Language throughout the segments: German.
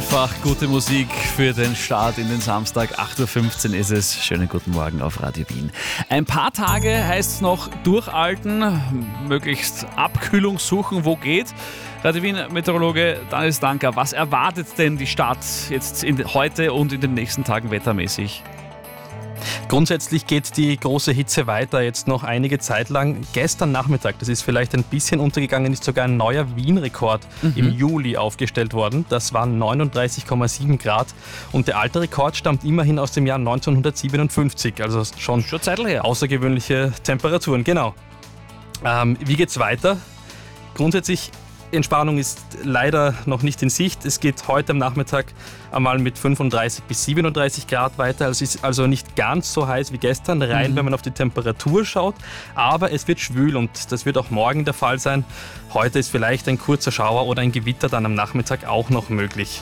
Einfach gute Musik für den Start in den Samstag. 8.15 Uhr ist es. Schönen guten Morgen auf Radio Wien. Ein paar Tage heißt es noch durchhalten, möglichst Abkühlung suchen, wo geht. Radio Wien Meteorologe Daniel Stanker, was erwartet denn die Stadt jetzt heute und in den nächsten Tagen wettermäßig? Grundsätzlich geht die große Hitze weiter, jetzt noch einige Zeit lang. Gestern Nachmittag, das ist vielleicht ein bisschen untergegangen, ist sogar ein neuer Wien-Rekord im Juli aufgestellt worden. Das waren 39,7 Grad und der alte Rekord stammt immerhin aus dem Jahr 1957, also schon Zeit her. Außergewöhnliche Temperaturen, genau. Wie geht's weiter? Grundsätzlich Entspannung ist leider noch nicht in Sicht. Es geht heute am Nachmittag einmal mit 35 bis 37 Grad weiter. Es ist also nicht ganz so heiß wie gestern, rein wenn man auf die Temperatur schaut. Aber es wird schwül und das wird auch morgen der Fall sein. Heute ist vielleicht ein kurzer Schauer oder ein Gewitter dann am Nachmittag auch noch möglich.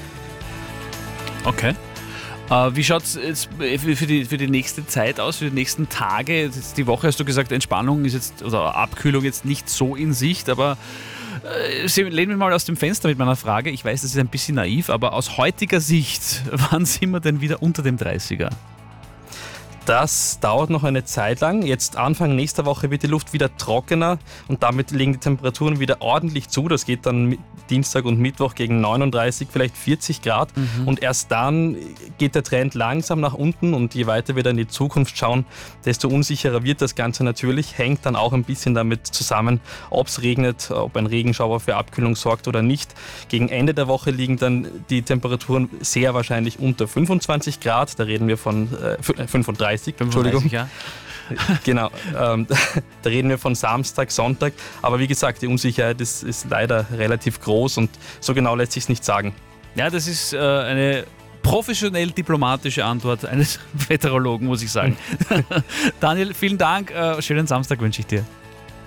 Okay. Wie schaut es jetzt für die nächste Zeit aus, für die nächsten Tage? Jetzt die Woche hast du gesagt, Entspannung ist jetzt oder Abkühlung jetzt nicht so in Sicht, aber lehnen wir mal aus dem Fenster mit meiner Frage. Ich weiß, das ist ein bisschen naiv, aber aus heutiger Sicht, wann sind wir denn wieder unter dem 30er? Das dauert noch eine Zeit lang. Jetzt Anfang nächster Woche wird die Luft wieder trockener und damit legen die Temperaturen wieder ordentlich zu. Das geht dann Dienstag und Mittwoch gegen 39, vielleicht 40 Grad. Und erst dann geht der Trend langsam nach unten und je weiter wir dann in die Zukunft schauen, desto unsicherer wird das Ganze natürlich. Hängt dann auch ein bisschen damit zusammen, ob es regnet, ob ein Regenschauer für Abkühlung sorgt oder nicht. Gegen Ende der Woche liegen dann die Temperaturen sehr wahrscheinlich unter 25 Grad. Da reden wir von 35. Entschuldigung. Ja. Genau, da reden wir von Samstag, Sonntag. Aber wie gesagt, die Unsicherheit ist leider relativ groß und so genau lässt sich es nicht sagen. Ja, das ist eine professionell-diplomatische Antwort eines Meteorologen, muss ich sagen. Daniel, vielen Dank. Schönen Samstag wünsche ich dir.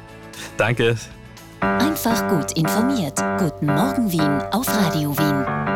Danke. Einfach gut informiert. Guten Morgen Wien auf Radio Wien.